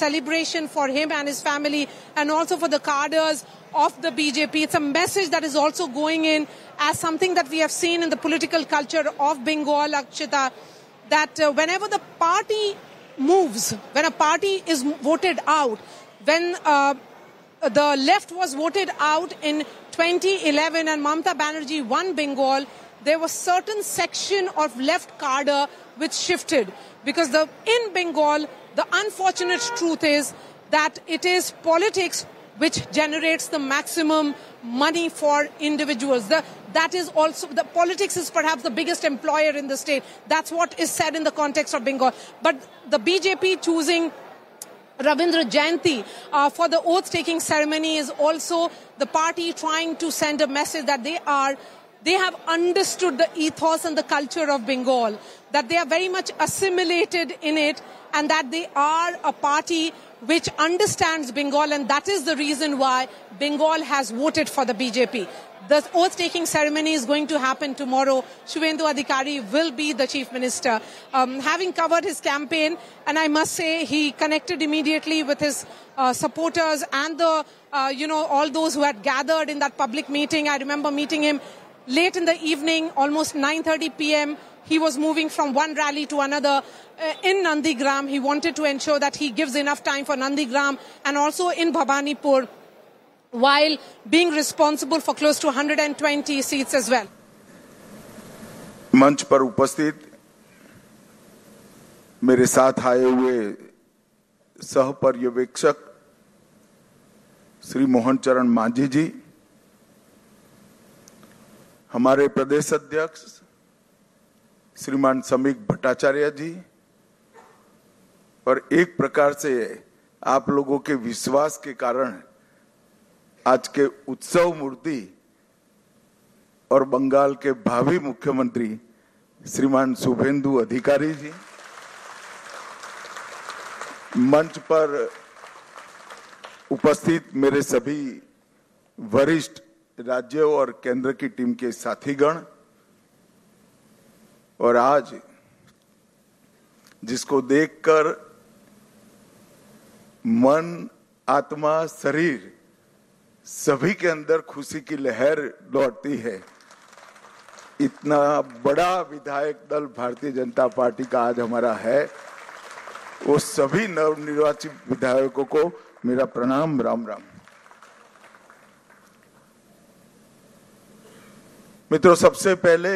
celebration for him and his family, and also for the cadres of the BJP. It's a message that is also going in as something that we have seen in the political culture of Bengal, Akshita, that whenever the party moves, when a party is voted out, when the left was voted out in 2011 and Mamata Banerjee won Bengal, there was certain section of left cadre which shifted. Because in Bengal, the unfortunate truth is that it is politics which generates the maximum money for individuals. That is also, the politics is perhaps the biggest employer in the state. That's what is said in the context of Bengal. But the BJP choosing Ravindra Jayanti for the oath-taking ceremony is also the party trying to send a message that they have understood the ethos and the culture of Bengal, that they are very much assimilated in it, and that they are a party which understands Bengal, and that is the reason why Bengal has voted for the BJP. The oath-taking ceremony is going to happen tomorrow. Shubhendu Adhikari will be the Chief Minister. Having covered his campaign, and I must say he connected immediately with his supporters and all those who had gathered in that public meeting. I remember meeting him late in the evening, almost 9:30 p.m. He was moving from one rally to another in Nandigram. He wanted to ensure that he gives enough time for Nandigram and also in Bhabanipur, while being responsible for close to 120 seats as well. मंच पर उपस्थित मेरे साथ आए हुए सहपर्यवेक्षक श्री मोहन चरण मांझी जी, हमारे प्रदेश अध्यक्ष श्रीमान समीक भट्टाचार्य जी, और एक प्रकार से आप लोगों के विश्वास के कारण आज के उत्सव मूर्ति और बंगाल के भावी मुख्यमंत्री श्रीमान शुभेंदु अधिकारी जी, मंच पर उपस्थित मेरे सभी वरिष्ठ राज्य और केंद्र की टीम के साथीगण, और आज जिसको देखकर मन, आत्मा, शरीर सभी के अंदर खुशी की लहर दौड़ती है, इतना बड़ा विधायक दल भारतीय जनता पार्टी का आज हमारा है, वो सभी नवनिर्वाचित विधायकों को मेरा प्रणाम, राम राम। मित्रों, सबसे पहले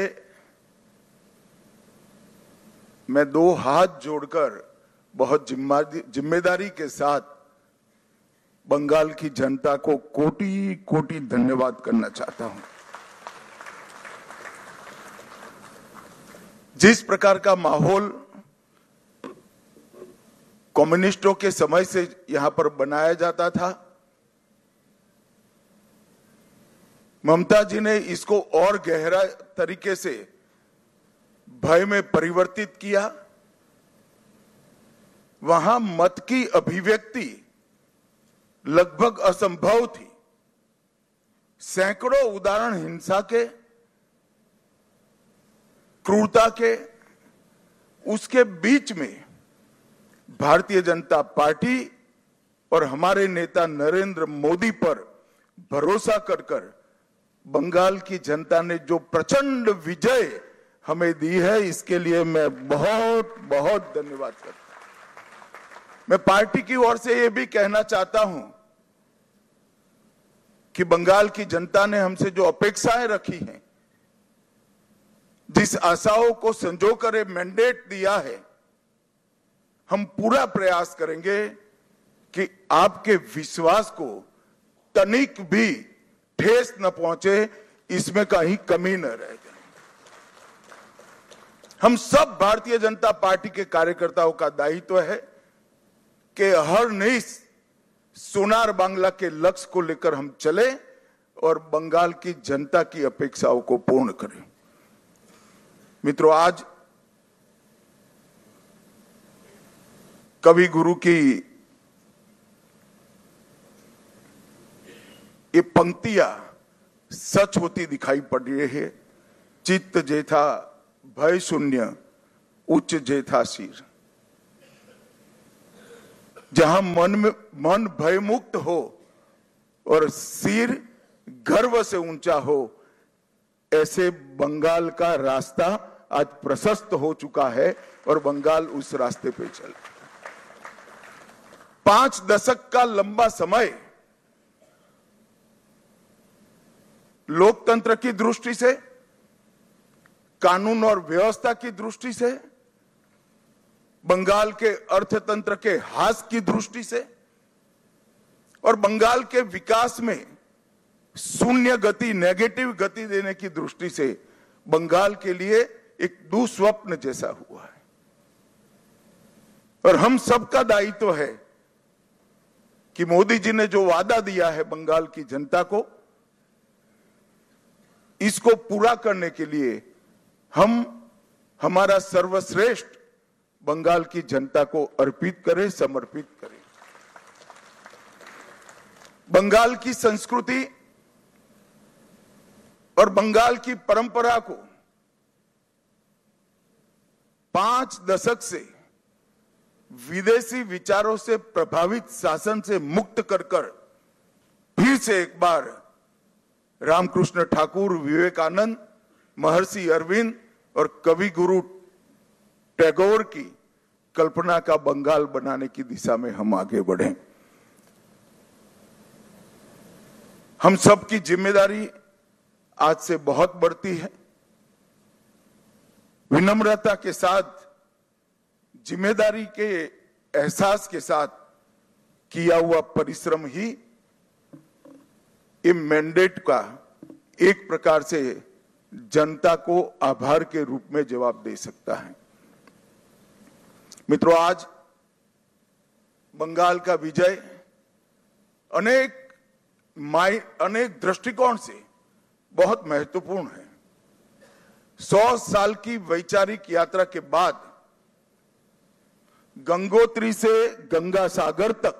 मैं दो हाथ जोड़कर बहुत जिम्मेदारी के साथ बंगाल की जनता को कोटि कोटि धन्यवाद करना चाहता हूं। जिस प्रकार का माहौल कम्युनिस्टों के समय से यहां पर बनाया जाता था, ममता जी ने इसको और गहरा तरीके से भय में परिवर्तित किया। वहां मत की अभिव्यक्ति लगभग असंभव थी। सैकड़ों उदाहरण हिंसा के, क्रूरता के, उसके बीच में भारतीय जनता पार्टी और हमारे नेता नरेंद्र मोदी पर भरोसा कर बंगाल की जनता ने जो प्रचंड विजय हमें दी है, इसके लिए मैं बहुत बहुत धन्यवाद करता हूं। मैं पार्टी की ओर से ये भी कहना चाहता हूं कि बंगाल की जनता ने हमसे जो अपेक्षाएं रखी हैं, जिस आशाओं को संजोकर मैंडेट दिया है, हम पूरा प्रयास करेंगे कि आपके विश्वास को तनिक भी ठेस न पहुंचे, इसमें कहीं कमी न रह जाए। हम सब भारतीय जनता पार्टी के कार्यकर्ताओं का दायित्व है कि हर नई सोनार बांग्ला के लक्ष्य को लेकर हम चले और बंगाल की जनता की अपेक्षाओं को पूर्ण करें। मित्रों, आज कवि गुरु की ये पंक्तियां सच होती दिखाई पड़ रही है। चित्त जेथा भय शून्य, उच्च जेथा शीर। जहां मन भयमुक्त हो और सिर गर्व से ऊंचा हो, ऐसे बंगाल का रास्ता आज प्रशस्त हो चुका है और बंगाल उस रास्ते पे चल। 5 दशक का लंबा समय लोकतंत्र की दृष्टि से, कानून और व्यवस्था की दृष्टि से, बंगाल के अर्थतंत्र के ह्रास की दृष्टि से और बंगाल के विकास में शून्य गति, नेगेटिव गति देने की दृष्टि से बंगाल के लिए एक दुस्वप्न जैसा हुआ है। और हम सबका दायित्व है कि मोदी जी ने जो वादा दिया है बंगाल की जनता को, इसको पूरा करने के लिए हम हमारा सर्वश्रेष्ठ बंगाल की जनता को अर्पित करें, समर्पित करें। बंगाल की संस्कृति और बंगाल की परंपरा को 5 दशक से विदेशी विचारों से प्रभावित शासन से मुक्त कर फिर से एक बार रामकृष्ण ठाकुर, विवेकानंद, महर्षि अरविंद और कवि गुरु टैगोर की कल्पना का बंगाल बनाने की दिशा में हम आगे बढ़ें। हम सबकी जिम्मेदारी आज से बहुत बढ़ती है। विनम्रता के साथ, जिम्मेदारी के एहसास के साथ किया हुआ परिश्रम ही ये मैंडेट का एक प्रकार से जनता को आभार के रूप में जवाब दे सकता है। मित्रों, आज बंगाल का विजय अनेक दृष्टिकोण से बहुत महत्वपूर्ण है। 100 साल की वैचारिक यात्रा के बाद गंगोत्री से गंगा सागर तक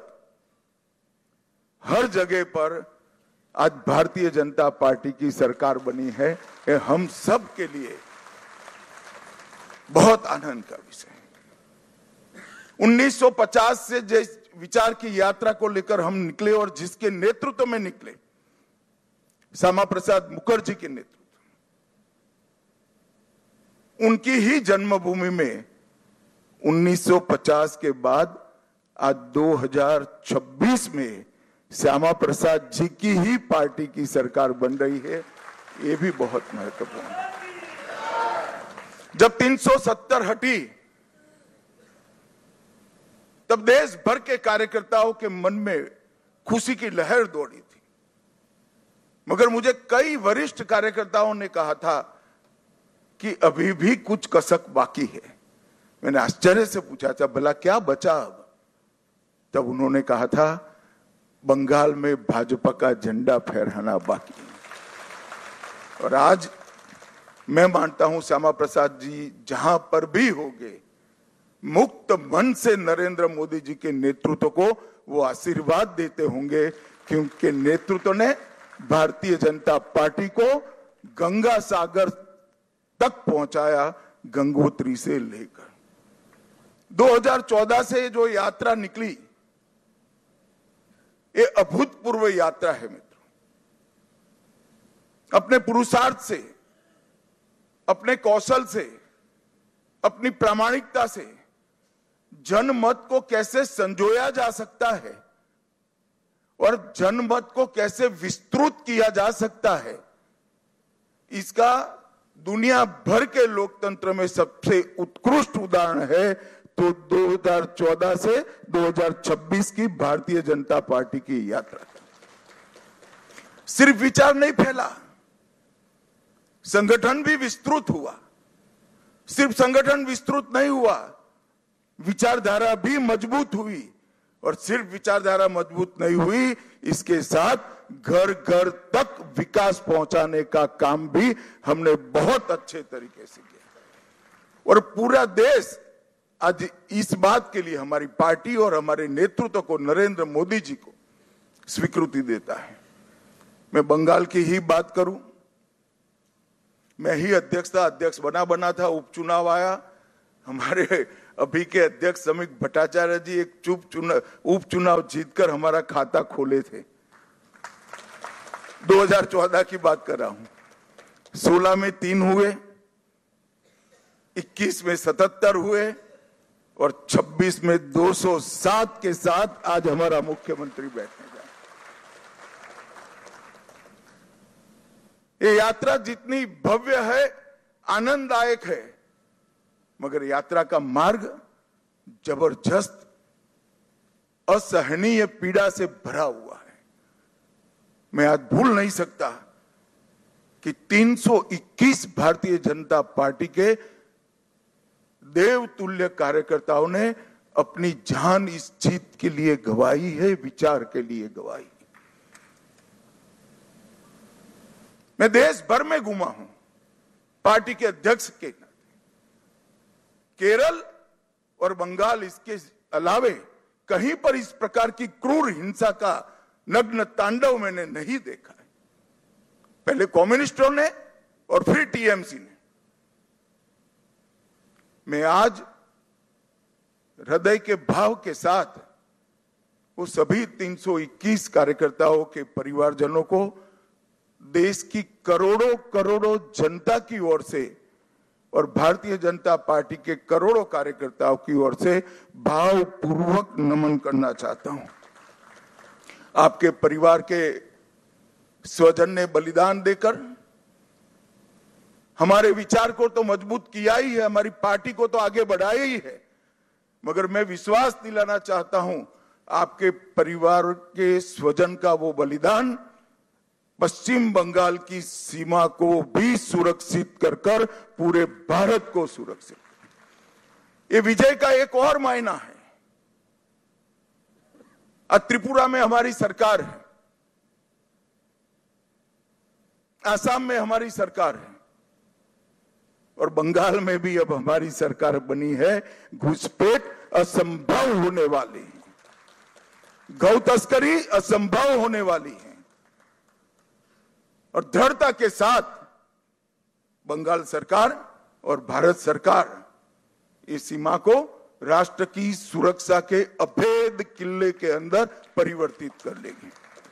हर जगह पर आज भारतीय जनता पार्टी की सरकार बनी है। ये हम सब के लिए बहुत आनंद का विषय है। 1950 से जिस विचार की यात्रा को लेकर हम निकले और जिसके नेतृत्व में निकले, श्यामा प्रसाद मुखर्जी के नेतृत्व, उनकी ही जन्मभूमि में 1950 के बाद आज 2026 में श्यामा प्रसाद जी की ही पार्टी की सरकार बन रही है। ये भी बहुत महत्वपूर्ण है। जब 370 हटी तब देश भर के कार्यकर्ताओं के मन में खुशी की लहर दौड़ी थी, मगर मुझे कई वरिष्ठ कार्यकर्ताओं ने कहा था कि अभी भी कुछ कसक बाकी है। मैंने आश्चर्य से पूछा था, भला क्या बचा अब? तब उन्होंने कहा था, बंगाल में भाजपा का झंडा फहराना बाकी है। और आज मैं मानता हूं श्यामा प्रसाद जी जहां पर भी होंगे, मुक्त मन से नरेंद्र मोदी जी के नेतृत्व को वो आशीर्वाद देते होंगे, क्योंकि नेतृत्व ने भारतीय जनता पार्टी को गंगा सागर तक पहुंचाया, गंगोत्री से लेकर। 2014 से जो यात्रा निकली, ये अभूतपूर्व यात्रा है मित्रों। अपने पुरुषार्थ से, अपने कौशल से, अपनी प्रामाणिकता से जनमत को कैसे संजोया जा सकता है और जनमत को कैसे विस्तृत किया जा सकता है, इसका दुनिया भर के लोकतंत्र में सबसे उत्कृष्ट उदाहरण है तो 2014 से 2026 की भारतीय जनता पार्टी की यात्रा। सिर्फ विचार नहीं फैला, संगठन भी विस्तृत हुआ। सिर्फ संगठन विस्तृत नहीं हुआ, विचारधारा भी मजबूत हुई। और सिर्फ विचारधारा मजबूत नहीं हुई, इसके साथ घर घर तक विकास पहुंचाने का काम भी हमने बहुत अच्छे तरीके से किया। और पूरा देश आज इस बात के लिए हमारी पार्टी और हमारे नेतृत्व को, नरेंद्र मोदी जी को स्वीकृति देता है। मैं बंगाल की ही बात करूं, मैं ही अध्यक्ष बना था, उपचुनाव आया, हमारे अभी के अध्यक्ष समीक भट्टाचार्य जी एक उपचुनाव जीतकर हमारा खाता खोले थे। 2014 की बात कर रहा हूं। 16 में 3 हुए, 21 में 77 हुए और 26 में 207 के साथ आज हमारा मुख्यमंत्री बैठने जा रहे। ये यात्रा जितनी भव्य है, आनंददायक है, मगर यात्रा का मार्ग जबरदस्त असहनीय पीड़ा से भरा हुआ है। मैं आज भूल नहीं सकता कि 321 भारतीय जनता पार्टी के देवतुल्य कार्यकर्ताओं ने अपनी जान इस जीत के लिए गंवाई है, विचार के लिए गंवाई। मैं देश भर में घूमा हूं पार्टी के अध्यक्ष के नाते। केरल और बंगाल इसके अलावे कहीं पर इस प्रकार की क्रूर हिंसा का नग्न तांडव मैंने नहीं देखा है। पहले कम्युनिस्टों ने और फिर टीएमसी ने। मैं आज हृदय के भाव के साथ वो सभी 321 कार्यकर्ताओं के परिवारजनों को देश की करोड़ों करोड़ों जनता की ओर से और भारतीय जनता पार्टी के करोड़ों कार्यकर्ताओं की ओर से भावपूर्वक नमन करना चाहता हूं। आपके परिवार के स्वजन ने बलिदान देकर हमारे विचार को तो मजबूत किया ही है, हमारी पार्टी को तो आगे बढ़ाया ही है, मगर मैं विश्वास दिलाना चाहता हूं आपके परिवार के स्वजन का वो बलिदान पश्चिम बंगाल की सीमा को भी सुरक्षित कर पूरे भारत को सुरक्षित। ये विजय का एक और मायना है। आज त्रिपुरा में हमारी सरकार है, आसाम में हमारी सरकार है और बंगाल में भी अब हमारी सरकार बनी है। घुसपैठ असंभव होने वाली है, गौ तस्करी असंभव होने वाली है और दृढ़ता के साथ बंगाल सरकार और भारत सरकार इस सीमा को राष्ट्र की सुरक्षा के अभेद किले के अंदर परिवर्तित कर लेगी।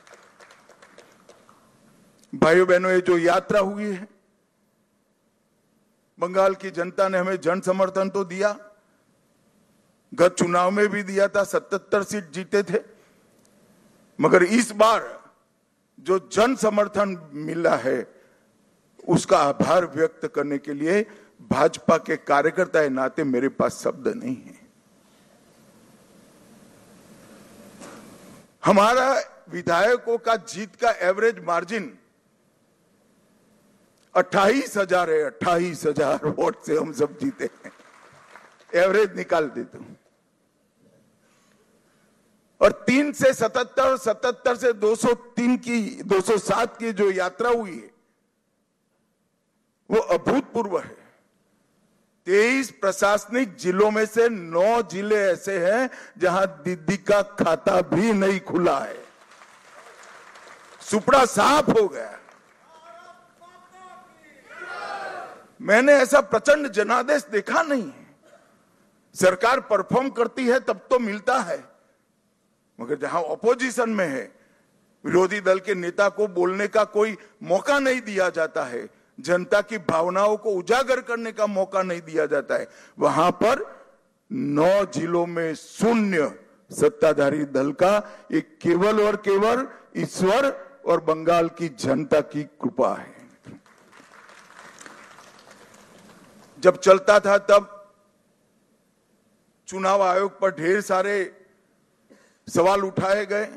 भाइयों बहनों, ये जो यात्रा हुई है, बंगाल की जनता ने हमें जन समर्थन तो दिया, गत चुनाव में भी दिया था, 77 सीट जीते थे, मगर इस बार जो जन समर्थन मिला है उसका आभार व्यक्त करने के लिए भाजपा के कार्यकर्ता के नाते मेरे पास शब्द नहीं है। हमारा विधायकों का जीत का एवरेज मार्जिन 28,000 है। 28,000 वोट से हम सब जीते हैं, एवरेज निकाल देता हूं। और 3 से 77, 77 से 207 की जो यात्रा हुई है वो अभूतपूर्व है। 23 प्रशासनिक जिलों में से 9 जिले ऐसे हैं जहां दीदी का खाता भी नहीं खुला है। सुपड़ा साफ हो गया। मैंने ऐसा प्रचंड जनादेश देखा नहीं है। सरकार परफॉर्म करती है तब तो मिलता है, मगर जहां ऑपोजिशन में है, विरोधी दल के नेता को बोलने का कोई मौका नहीं दिया जाता है, जनता की भावनाओं को उजागर करने का मौका नहीं दिया जाता है, वहां पर 9 जिलों में शून्य सत्ताधारी दल का एक केवल और केवल ईश्वर और बंगाल की जनता की कृपा है। जब चलता था तब चुनाव आयोग पर ढेर सारे सवाल उठाए गए,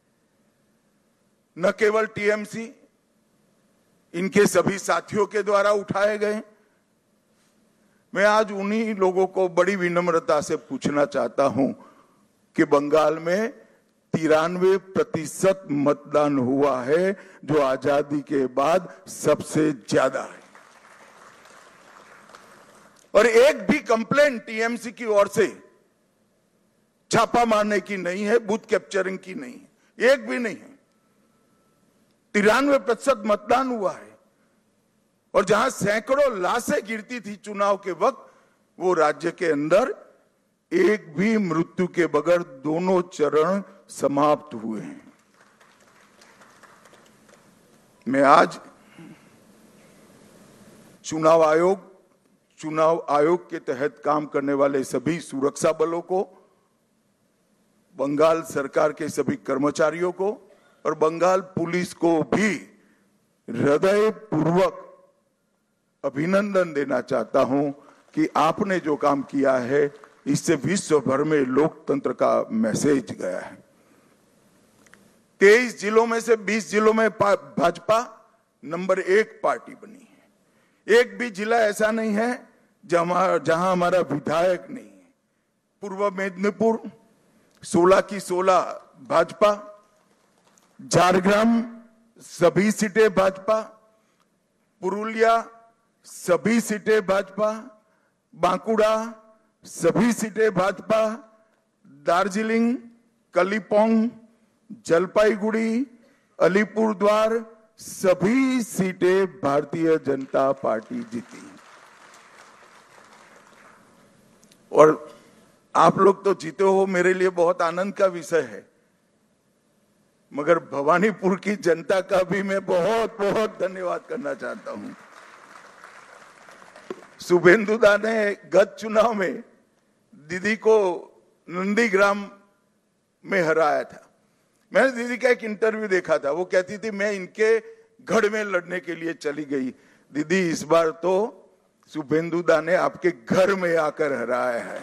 न केवल टीएमसी, इनके सभी साथियों के द्वारा उठाए गए। मैं आज उन्हीं लोगों को बड़ी विनम्रता से पूछना चाहता हूं कि बंगाल में 93% मतदान हुआ है, जो आजादी के बाद सबसे ज्यादा है, और एक भी कंप्लेंट टीएमसी की ओर से छापा मारने की नहीं है, बूथ कैप्चरिंग की नहीं है, एक भी नहीं है। 93% मतदान हुआ है और जहां सैकड़ों लाशें गिरती थी चुनाव के वक्त, वो राज्य के अंदर एक भी मृत्यु के बगैर दोनों चरण समाप्त हुए हैं। मैं आज चुनाव आयोग के तहत काम करने वाले सभी सुरक्षा बलों को, बंगाल सरकार के सभी कर्मचारियों को और बंगाल पुलिस को भी हृदयपूर्वक अभिनंदन देना चाहता हूं कि आपने जो काम किया है इससे विश्व भर में लोकतंत्र का मैसेज गया है। 23 जिलों में से 20 जिलों में भाजपा नंबर 1 पार्टी बनी है। एक भी जिला ऐसा नहीं है जहां हमारा विधायक नहीं है। पूर्व मेदिनीपुर 16 की 16 भाजपा, झारग्राम सभी सीटें भाजपा, पुरुलिया सभी सीटें भाजपा, बांकुड़ा सभी सीटें भाजपा, दार्जिलिंग, कलिम्पोंग, जलपाईगुड़ी, अलीपुरद्वार सभी सीटें भारतीय जनता पार्टी जीती। और आप लोग तो जीते हो, मेरे लिए बहुत आनंद का विषय है, मगर भवानीपुर की जनता का भी मैं बहुत बहुत धन्यवाद करना चाहता हूं। शुभेंदुदा ने गत चुनाव में दीदी को नंदीग्राम में हराया था। मैंने दीदी का एक इंटरव्यू देखा था, वो कहती थी मैं इनके गढ़ में लड़ने के लिए चली गई। दीदी इस बार तो शुभेंदुदा ने आपके घर में आकर हराया है।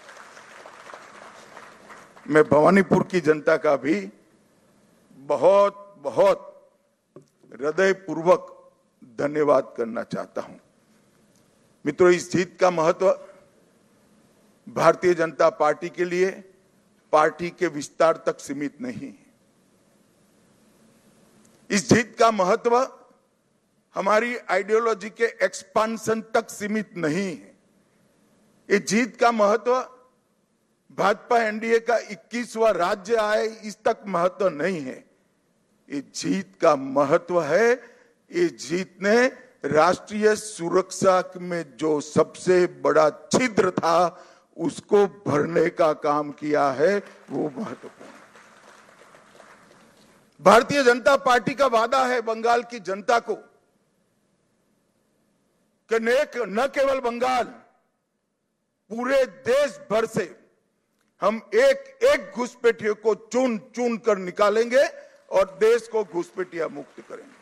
मैं भवानीपुर की जनता का भी बहुत बहुत हृदयपूर्वक धन्यवाद करना चाहता हूं। मित्रों, इस जीत का महत्व भारतीय जनता पार्टी के लिए पार्टी के विस्तार तक सीमित नहीं है। इस जीत का महत्व हमारी आइडियोलॉजी के एक्सपांशन तक सीमित नहीं है। इस जीत का महत्व भाजपा एनडीए का 21वां राज्य आए इस तक महत्व नहीं है। ये जीत का महत्व है, ये जीत ने राष्ट्रीय सुरक्षा में जो सबसे बड़ा छिद्र था उसको भरने का काम किया है, वो महत्वपूर्ण है। भारतीय जनता पार्टी का वादा है बंगाल की जनता को कि न केवल बंगाल, पूरे देश भर से हम एक एक घुसपैठियों को चुन चुन कर निकालेंगे और देश को घुसपैठिया मुक्त करेंगे।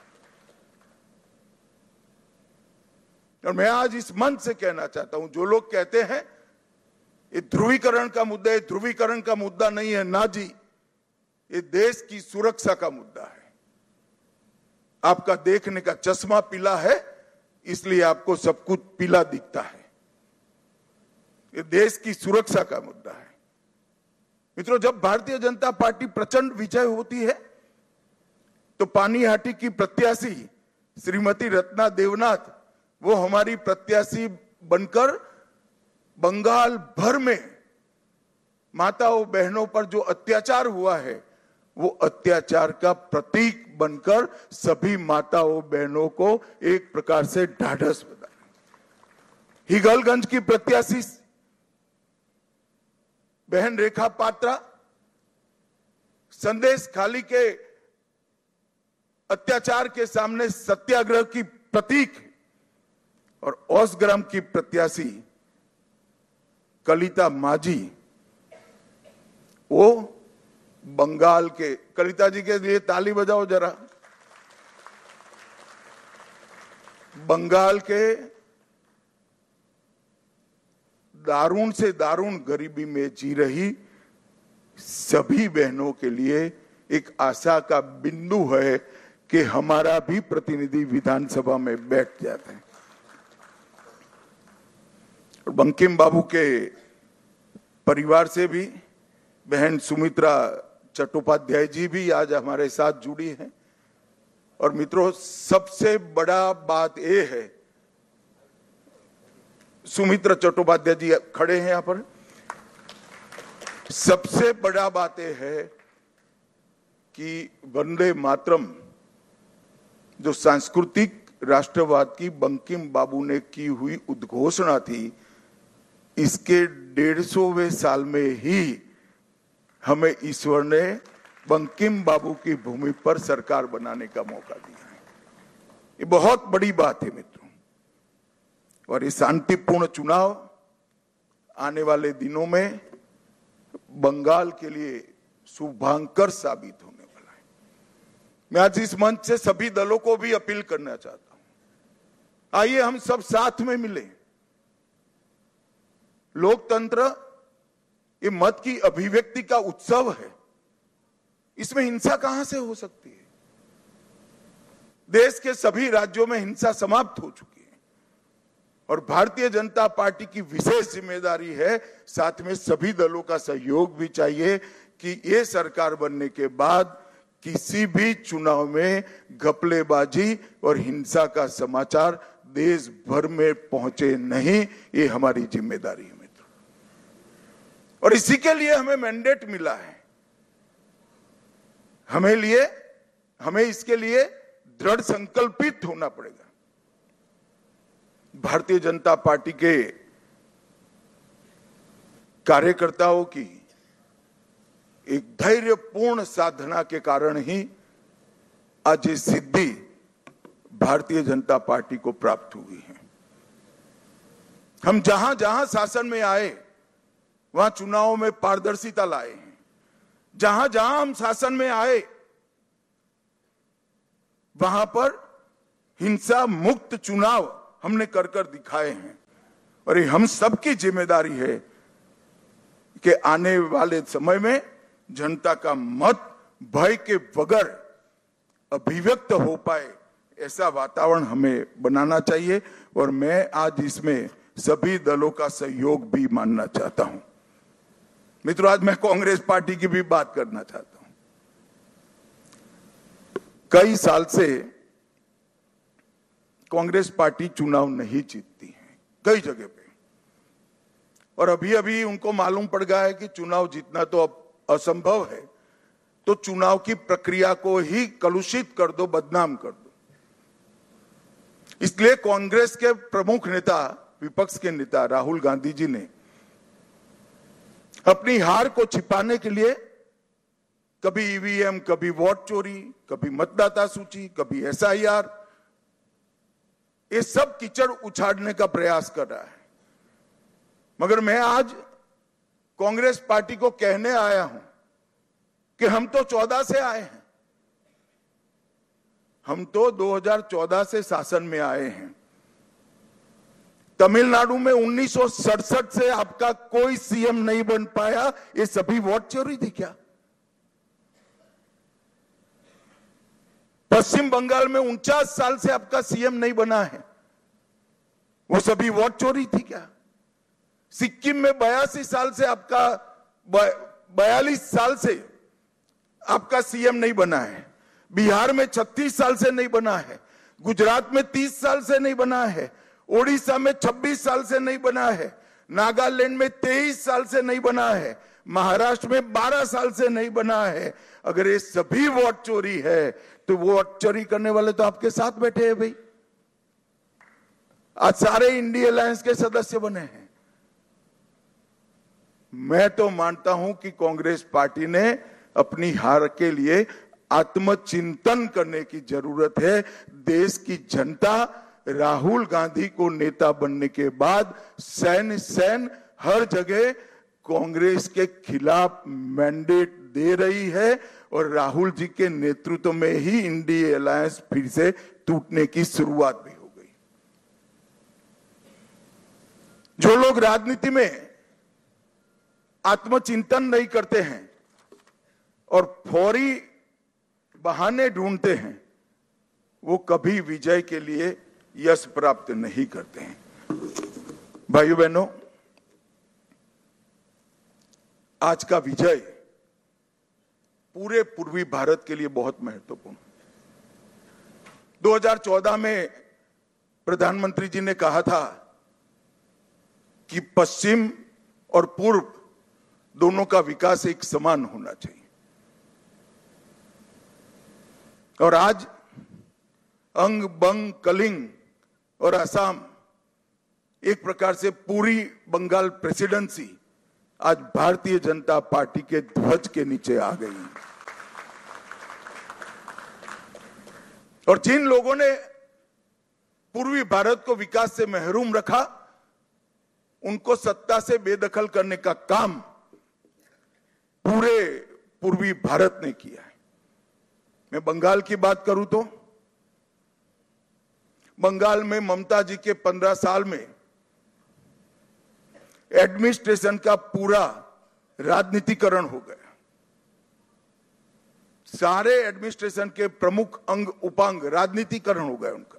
और मैं आज इस मंच से कहना चाहता हूं, जो लोग कहते हैं ये ध्रुवीकरण का मुद्दा है, ध्रुवीकरण का मुद्दा नहीं है ना जी, ये देश की सुरक्षा का मुद्दा है। आपका देखने का चश्मा पीला है इसलिए आपको सब कुछ पीला दिखता है। ये देश की सुरक्षा का मुद्दा है। मित्रों, जब भारतीय जनता पार्टी प्रचंड विजय होती है तो पानीहाटी की प्रत्याशी श्रीमती रत्ना देवनाथ वो हमारी प्रत्याशी बनकर बंगाल भर में माताओं बहनों पर जो अत्याचार हुआ है वो अत्याचार का प्रतीक बनकर सभी माताओं बहनों को एक प्रकार से ढाढ़स बना। हिगलगंज की प्रत्याशी बहन रेखा पात्रा संदेश खाली के अत्याचार के सामने सत्याग्रह की प्रतीक, और ओसग्राम की प्रत्याशी कलिता माझी वो बंगाल के, कलिता जी के लिए ताली बजाओ जरा, बंगाल के दारुण से दारुण गरीबी में जी रही सभी बहनों के लिए एक आशा का बिंदु है कि हमारा भी प्रतिनिधि विधानसभा में बैठ जाते हैं। बंकिम बाबू के परिवार से भी बहन सुमित्रा चट्टोपाध्याय जी भी आज हमारे साथ जुड़ी हैं। और मित्रों, सबसे बड़ा बात यह है, सुमित्रा चट्टोपाध्याय जी खड़े हैं यहां पर, सबसे बड़ा बात यह है कि वंदे मातरम जो सांस्कृतिक राष्ट्रवाद की बंकिम बाबू ने की हुई उद्घोषणा थी इसके 150वें साल में ही हमें ईश्वर ने बंकिम बाबू की भूमि पर सरकार बनाने का मौका दिया है। ये बहुत बड़ी बात है मित्रों, और ये शांतिपूर्ण चुनाव आने वाले दिनों में बंगाल के लिए शुभांकर साबित होने वाला है। मैं आज इस मंच से सभी दलों को भी अपील करना चाहता हूं, आइए हम सब साथ में मिलें। लोकतंत्र ये मत की अभिव्यक्ति का उत्सव है, इसमें हिंसा कहां से हो सकती है? देश के सभी राज्यों में हिंसा समाप्त हो चुकी है और भारतीय जनता पार्टी की विशेष जिम्मेदारी है, साथ में सभी दलों का सहयोग भी चाहिए कि ये सरकार बनने के बाद किसी भी चुनाव में घपलेबाजी और हिंसा का समाचार देश भर में पहुंचे नहीं। ये हमारी जिम्मेदारी है मित्रों, और इसी के लिए हमें मैंडेट मिला है। हमें इसके लिए दृढ़ संकल्पित होना पड़ेगा। भारतीय जनता पार्टी के कार्यकर्ताओं की एक धैर्यपूर्ण साधना के कारण ही आज ये सिद्धि भारतीय जनता पार्टी को प्राप्त हुई है। हम जहां जहां शासन में आए वहां चुनावों में पारदर्शिता लाए हैं। जहां जहां हम शासन में आए वहां पर हिंसा मुक्त चुनाव हमने कर दिखाए हैं, और ये हम सबकी जिम्मेदारी है कि आने वाले समय में जनता का मत भय के बगैर अभिव्यक्त हो पाए, ऐसा वातावरण हमें बनाना चाहिए। और मैं आज इसमें सभी दलों का सहयोग भी मानना चाहता हूं। मित्रों, आज मैं कांग्रेस पार्टी की भी बात करना चाहता हूं। कई साल से कांग्रेस पार्टी चुनाव नहीं जीतती है कई जगह पे, और अभी अभी उनको मालूम पड़ गया है कि चुनाव जीतना तो अब असंभव है, तो चुनाव की प्रक्रिया को ही कलुषित कर दो, बदनाम कर दो। इसलिए कांग्रेस के प्रमुख नेता, विपक्ष के नेता राहुल गांधी जी ने अपनी हार को छिपाने के लिए कभी ईवीएम, कभी वोट चोरी, कभी मतदाता सूची, कभी एसआईआर, ये सब कीचड़ उछाड़ने का प्रयास कर रहा है। मगर मैं आज कांग्रेस पार्टी को कहने आया हूं कि हम तो 14 से आए हैं, हम तो 2014 से शासन में आए हैं। तमिलनाडु में 1967 से आपका कोई सीएम नहीं बन पाया, ये सभी वोट चोरी थी क्या? पश्चिम बंगाल में 49 साल से आपका सीएम नहीं बना है, वो सभी वोट चोरी थी क्या? सिक्किम में 82 साल से आपका 42 साल से आपका सीएम नहीं बना है, बिहार में 36 साल से नहीं बना है, गुजरात में 30 साल से नहीं बना है, ओडिशा में 26 साल से नहीं बना है, नागालैंड में 23 साल से नहीं बना है, महाराष्ट्र में 12 साल से नहीं बना है। अगर ये सभी वोट चोरी है तो वोट चोरी करने वाले तो आपके साथ बैठे हैं भाई, आज सारे इंडिया अलायंस के सदस्य बने हैं। मैं तो मानता हूं कि कांग्रेस पार्टी ने अपनी हार के लिए आत्मचिंतन करने की जरूरत है। देश की जनता राहुल गांधी को नेता बनने के बाद सैन हर जगह कांग्रेस के खिलाफ मैंडेट दे रही है, और राहुल जी के नेतृत्व में ही इंडिया अलायंस फिर से टूटने की शुरुआत भी हो गई। जो लोग राजनीति में आत्मचिंतन नहीं करते हैं और फौरी बहाने ढूंढते हैं, वो कभी विजय के लिए यश प्राप्त नहीं करते हैं। भाइयों बहनों, आज का विजय पूरे पूर्वी भारत के लिए बहुत महत्वपूर्ण। 2014 में प्रधानमंत्री जी ने कहा था कि पश्चिम और पूर्व दोनों का विकास एक समान होना चाहिए, और आज अंग, बंग, कलिंग और असम, एक प्रकार से पूरी बंगाल प्रेसिडेंसी आज भारतीय जनता पार्टी के ध्वज के नीचे आ गई है। और जिन लोगों ने पूर्वी भारत को विकास से महरूम रखा, उनको सत्ता से बेदखल करने का काम पूरे पूर्वी भारत ने किया है। मैं बंगाल की बात करूं तो बंगाल में ममता जी के 15 साल में एडमिनिस्ट्रेशन का पूरा राजनीतिकरण हो गया। सारे एडमिनिस्ट्रेशन के प्रमुख अंग उपांग राजनीतिकरण हो गए उनका,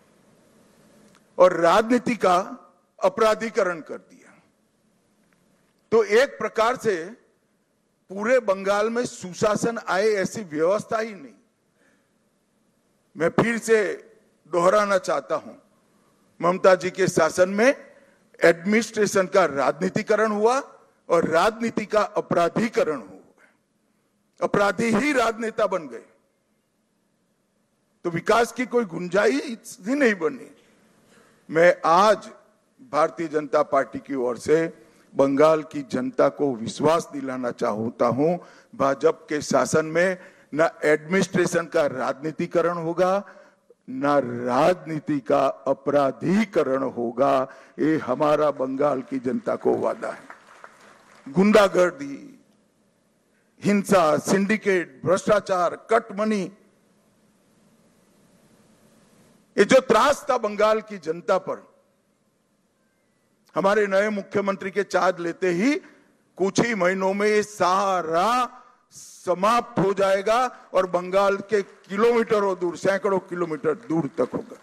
और राजनीति का अपराधीकरण कर दिया। तो एक प्रकार से पूरे बंगाल में सुशासन आए ऐसी व्यवस्था ही नहीं। मैं फिर से दोहराना चाहता हूं, ममता जी के शासन में एडमिनिस्ट्रेशन का राजनीतिकरण हुआ और राजनीति का अपराधीकरण हुआ। अपराधी ही राजनेता बन गए, तो विकास की कोई गुंजाइश ही नहीं बनी। मैं आज भारतीय जनता पार्टी की ओर से बंगाल की जनता को विश्वास दिलाना चाहता हूं, भाजपा के शासन में न एडमिनिस्ट्रेशन का राजनीतिकरण होगा, न राजनीति का अपराधीकरण होगा। ये हमारा बंगाल की जनता को वादा है। गुंडागर्दी, हिंसा, सिंडिकेट, भ्रष्टाचार, कट मनी, ये जो त्रास था बंगाल की जनता पर, हमारे नए मुख्यमंत्री के चार्ज लेते ही कुछ ही महीनों में ये सारा समाप्त हो जाएगा और बंगाल के किलोमीटरों दूर, सैकड़ों किलोमीटर दूर तक होगा।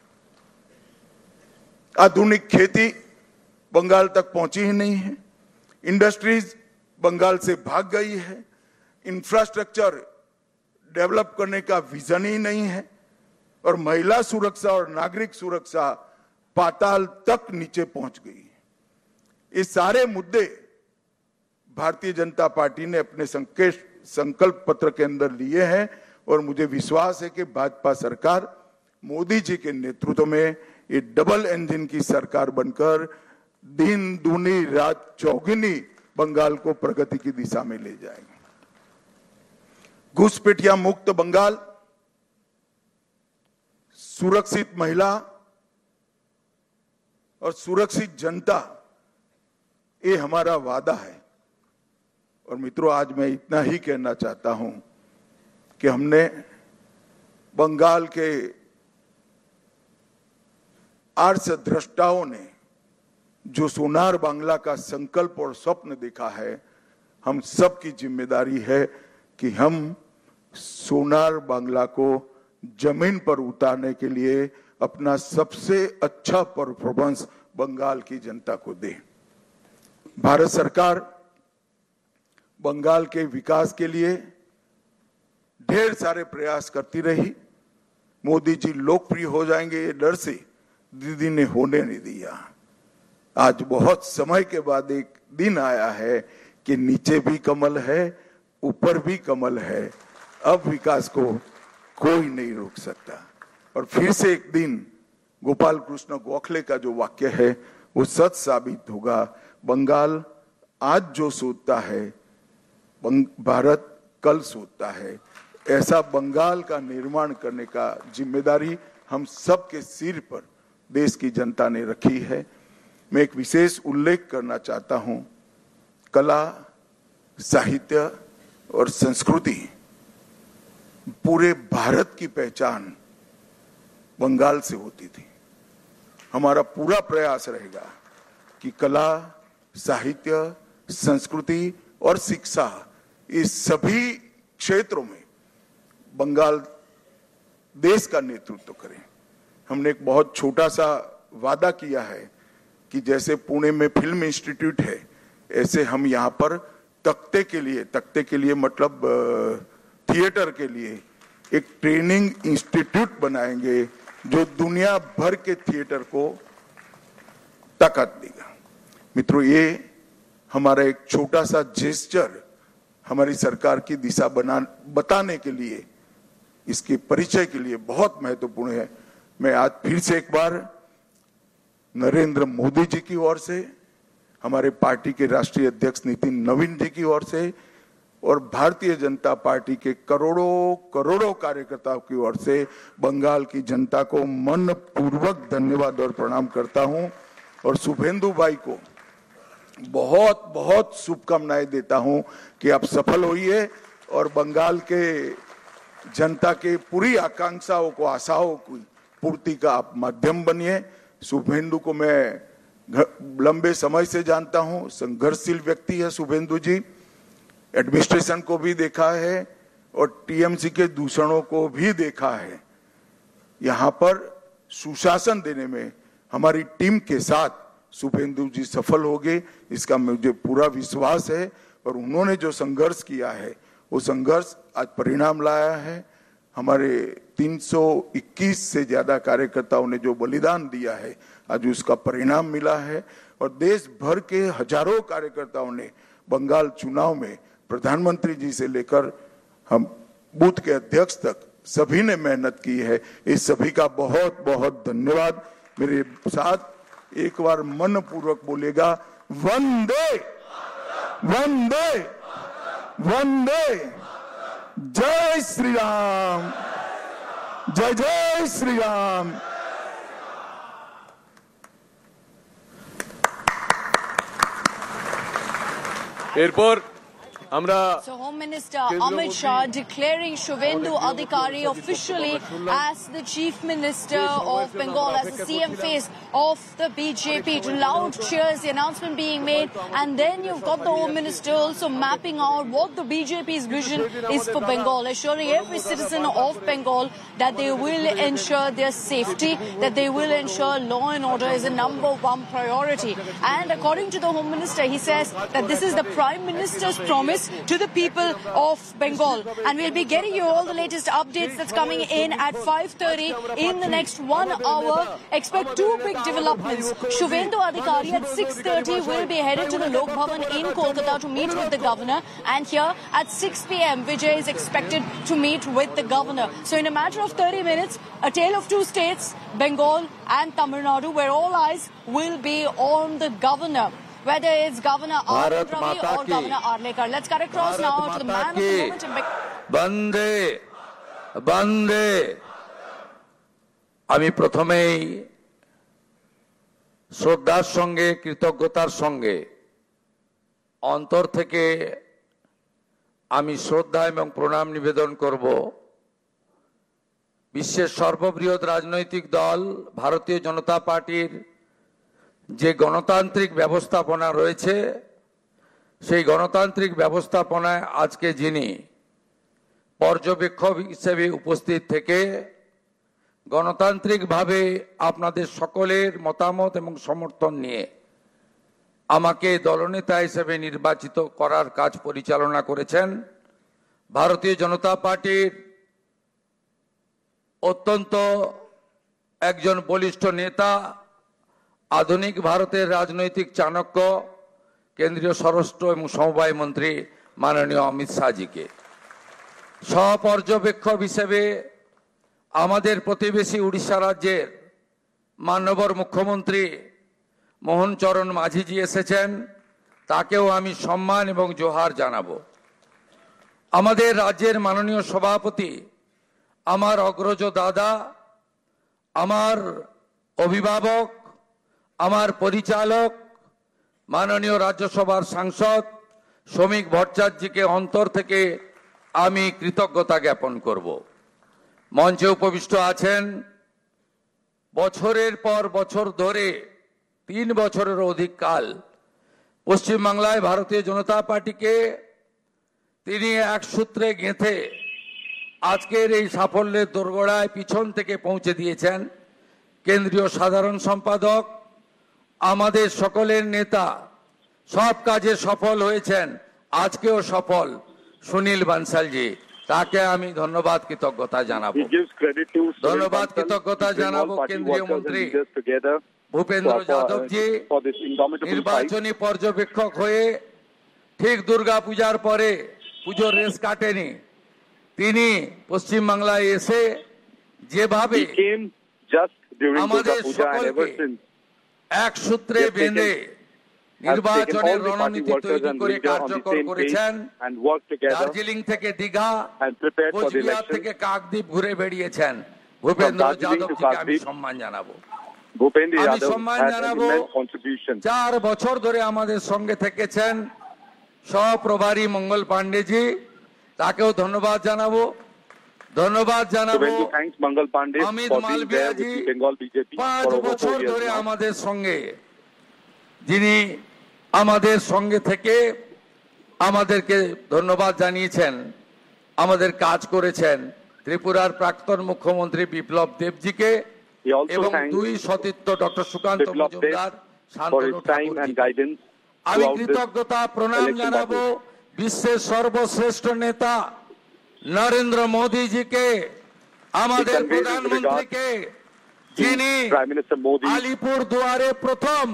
आधुनिक खेती बंगाल तक पहुंची ही नहीं है, इंडस्ट्रीज बंगाल से भाग गई है, इंफ्रास्ट्रक्चर डेवलप करने का विजन ही नहीं है, और महिला सुरक्षा और नागरिक सुरक्षा पाताल तक नीचे पहुंच गई है। ये सारे मुद्दे भारतीय जनता पार्टी ने अपने संकल्प पत्र के अंदर लिए हैं, और मुझे विश्वास है कि भाजपा सरकार मोदी जी के नेतृत्व में ये डबल इंजन की सरकार बनकर दिन दूनी रात चौगुनी बंगाल को प्रगति की दिशा में ले जाएगी। घुसपैठिया मुक्त बंगाल, सुरक्षित महिला और सुरक्षित जनता, ये हमारा वादा है। और मित्रों, आज मैं इतना ही कहना चाहता हूं कि हमने बंगाल के आर्ष द्रष्टाओं ने जो सोनार बांग्ला का संकल्प और स्वप्न देखा है, हम सबकी जिम्मेदारी है कि हम सोनार बांग्ला को जमीन पर उतारने के लिए अपना सबसे अच्छा परफॉर्मेंस बंगाल की जनता को दे। भारत सरकार बंगाल के विकास के लिए ढेर सारे प्रयास करती रही। मोदी जी लोकप्रिय हो जाएंगे ये डर से दीदी ने होने नहीं दिया। आज बहुत समय के बाद एक दिन आया है कि नीचे भी कमल है, ऊपर भी कमल है। अब विकास को कोई नहीं रोक सकता। और फिर से एक दिन गोपाल कृष्ण गोखले का जो वाक्य है वो सच साबित होगा। बंगाल आज जो सोचता है, भारत कल सोचता है। ऐसा बंगाल का निर्माण करने का जिम्मेदारी हम सबके सिर पर देश की जनता ने रखी है। मैं एक विशेष उल्लेख करना चाहता हूं, कला, साहित्य और संस्कृति, पूरे भारत की पहचान बंगाल से होती थी। हमारा पूरा प्रयास रहेगा कि कला, साहित्य, संस्कृति और शिक्षा, इस सभी क्षेत्रों में बंगाल देश का नेतृत्व करे। हमने एक बहुत छोटा सा वादा किया है कि जैसे पुणे में फिल्म इंस्टीट्यूट है, ऐसे हम यहाँ पर तख्ते के लिए मतलब थिएटर के लिए एक ट्रेनिंग इंस्टीट्यूट बनाएंगे जो दुनिया भर के थिएटर को ताकत देगा। मित्रों, ये हमारा एक छोटा सा जेस्चर हमारी सरकार की दिशा बताने के लिए, इसके परिचय के लिए बहुत महत्वपूर्ण है। मैं आज फिर से एक बार नरेंद्र मोदी जी की ओर से, हमारे पार्टी के राष्ट्रीय अध्यक्ष नितिन नवीन जी की ओर से और भारतीय जनता पार्टी के करोड़ों करोड़ों कार्यकर्ताओं की ओर से बंगाल की जनता को मनपूर्वक धन्यवाद और प्रणाम करता हूं और शुभेंदु भाई को बहुत बहुत शुभकामनाएं देता हूं कि आप सफल होइए और बंगाल के जनता के पूरी आकांक्षाओं को, आशाओं की पूर्ति का आप माध्यम बनिए। शुभेंदु को मैं लंबे समय से जानता हूं, संघर्षशील व्यक्ति है शुभेंदु जी। एडमिनिस्ट्रेशन को भी देखा है और टीएमसी के दूषणों को भी देखा है। यहां पर सुशासन देने में हमारी टीम के साथ शुभेंदु जी सफल होंगे, इसका मुझे पूरा विश्वास है। और उन्होंने जो संघर्ष किया है वो संघर्ष आज परिणाम लाया है। हमारे 321 से ज्यादा कार्यकर्ताओं ने जो बलिदान दिया है आज उसका परिणाम मिला है। और देश भर के हजारों कार्यकर्ताओं ने बंगाल चुनाव में प्रधानमंत्री जी से लेकर हम बूथ के अध्यक्ष तक सभी ने मेहनत की है। इस सभी का बहुत बहुत धन्यवाद। मेरे साथ एक बार मनपूर्वक बोलेगा, वंदे वंदे वंदे, जय श्री राम, जय जय Shri Ram. Airport So Home Minister Amit Shah declaring Shubhendu Adhikari officially as the Chief Minister of Bengal, as the CM face of the BJP. To loud cheers, the announcement being made, and then you've got the Home Minister also mapping out what the BJP's vision is for Bengal, assuring every citizen of Bengal that they will ensure their safety, that they will ensure law and order is the #1 priority. And according to the Home Minister, he says that this is the Prime Minister's promise to the people of Bengal. And we'll be getting you all the latest updates that's coming in at 5:30 in the next 1 hour. Expect two big developments. Shubhendu Adhikari at 6:30 will be headed to the Lok Bhavan in Kolkata to meet with the governor. And here at 6 p.m, Vijay is expected to meet with the governor. So in a matter of 30 minutes, a tale of two states, Bengal and Tamil Nadu, where all eyes will be on the governor. Whether it's Governor Arvind Ravi or Governor Arlekar. Let's cut across now to the man of the moment in বন্দে বন্দে। আমি প্রথমেই শ্রদ্ধার সঙ্গে কৃতজ্ঞতার সঙ্গে অন্তর থেকে আমি শ্রদ্ধা এবং প্রণাম নিবেদন করব বিশ্বের সর্ববৃহৎ রাজনৈতিক দল ভারতীয় জনতা পার্টির যে গণতান্ত্রিক ব্যবস্থাপনা রয়েছে, সেই গণতান্ত্রিক ব্যবস্থাপনায় আজকে যিনি পর্যবেক্ষক হিসেবে উপস্থিত থেকে গণতান্ত্রিকভাবে আপনাদের সকলের মতামত এবং সমর্থন নিয়ে আমাকে দলনেতা হিসেবে নির্বাচিত করার কাজ পরিচালনা করেছেন, ভারতীয় জনতা পার্টির অত্যন্ত একজন বলিষ্ঠ নেতা, আধুনিক ভারতের রাজনৈতিক চাণক্য, কেন্দ্রীয় স্বরাষ্ট্র এবং সমবায় মন্ত্রী মাননীয় অমিত শাহজিকে সহপর্যবেক্ষক হিসেবে আমাদের প্রতিবেশী উড়িষ্যা রাজ্যের মাননীয় মুখ্যমন্ত্রী মোহন চরণ মাঝিজি এসেছেন, তাকেও আমি সম্মান এবং জোহার জানাবো। আমাদের রাজ্যের মাননীয় সভাপতি, আমার অগ্রজ দাদা, আমার অভিভাবক, আমার পরিচালক মাননীয় রাজ্যসভার সাংসদ শ্রমিক ভট্টাচার্যকে অন্তর থেকে আমি কৃতজ্ঞতা জ্ঞাপন করব। মঞ্চে উপবিষ্ট আছেন বছরের পর বছর ধরে 3 বছরের অধিক কাল পশ্চিমবাংলায় ভারতীয় জনতা পার্টিকে তিনি এক সূত্রে গেঁথে আজকের এই সাফল্যের দোরগোড়ায় পিছন থেকে পৌঁছে দিয়েছেন। কেন্দ্রীয় সাধারণ সম্পাদক, আমাদের সকলের নেতা, সব কাজে সফল হয়েছেন, আজকেও সফল সুনীল বানসালজি, তাকে আমি ধন্যবাদ কৃতজ্ঞতা জানাবো। ধন্যবাদ কৃতজ্ঞতা জানাবো কেন্দ্রীয় মন্ত্রী ভূপেন্দ্র যাদবজি, নির্বাচনী পর্যবেক্ষক হয়ে ঠিক দুর্গা পূজার পরে, পুজোর রেস কাটেনি, তিনি পশ্চিমবাংলায় এসে যেভাবে আমাদের সকলকে এক সূত্রে বেঁধে নির্বাচনের রণনীতি তৈরি করে কার্যকর করেছেন। দার্জিলিং থেকে দীঘা, কোচবিহার থেকে কাকদ্বীপ ঘুরে বেরিয়েছেন। ভূপেন্দ্র যাদবজিকে আমি সম্মান জানাবো। আমি সম্মান জানাবো 4 বছর ধরে আমাদের সঙ্গে থেকেছেন সহপ্রভারী মঙ্গল পাণ্ডেজি, তাকেও ধন্যবাদ জানাবো। ধন্যবাদ জানাবো অমিত মালভিয়াজি, 5 বছর ধরে আমাদের সঙ্গে, যিনি আমাদের সঙ্গে থেকে আমাদেরকে ধন্যবাদ জানিয়েছেন, আমাদের কাজ করেছেন। ত্রিপুরার প্রাক্তন মুখ্যমন্ত্রী বিপ্লব দেবজিকে এবং 2 সতীর্থ ডক্টর সুকান্ত মজুমদার, শান্তনু ঠাকুরজি। আমি কৃতজ্ঞতা প্রণাম জানাবো বিশ্বের সর্বশ্রেষ্ঠ নেতা নরেন্দ্র মোদীজিকে, আমাদের প্রধানমন্ত্রীকে, যিনি আলিপুর দুয়ারে প্রথম